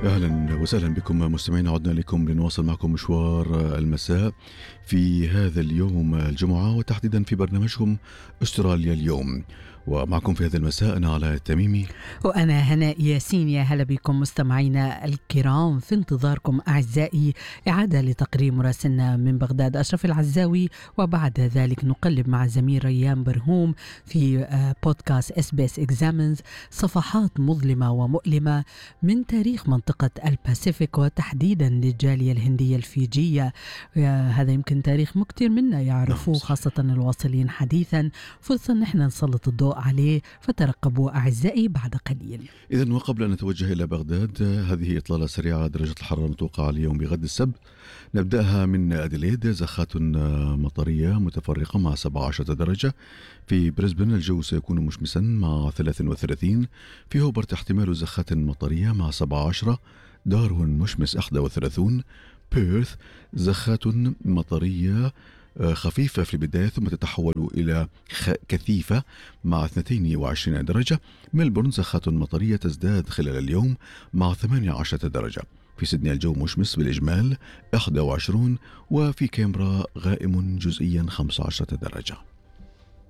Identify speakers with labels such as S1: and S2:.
S1: أهلا وسهلا بكم مستمعين، عدنا لكم لنواصل معكم مشوار المساء في هذا اليوم الجمعة، وتحديدا في برنامجكم أستراليا اليوم. ومعكم في هذا المساء أنا علاء التميمي
S2: وأنا هناء ياسين. يا هلا بكم مستمعينا الكرام، في انتظاركم أعزائي إعادة لتقرير مراسلنا من بغداد أشرف العزاوي، وبعد ذلك نقلب مع زميل ريان برهوم في بودكاست SBS Examines صفحات مظلمة ومؤلمة من تاريخ منطقة الباسيفيك وتحديدا للجالية الهندية الفيجية. هذا يمكن تاريخ مكتير منا يعرفوه، خاصة الواصلين حديثا. فرصة نحن نسلط الضوء عليه، فترقبوا أعزائي بعد قليل.
S1: إذن وقبل أن نتوجه إلى بغداد، هذه إطلالة سريعة على درجة الحرارة المتوقعة اليوم بغد السبت. نبدأها من أديليد، زخات مطرية متفرقة مع 17 درجة. في بريسبن الجو سيكون مشمسا مع 33. في هوبرت احتمال زخات مطرية مع 17. داروين مشمس 31. بيرث زخات مطرية خفيفة في البداية ثم تتحول إلى كثيفة مع 22 درجة. ملبورن زخات مطرية تزداد خلال اليوم مع 18 درجة. في سيدني الجو مشمس بالإجمال 21. وفي كامبرا غائم جزئيا 15 درجة.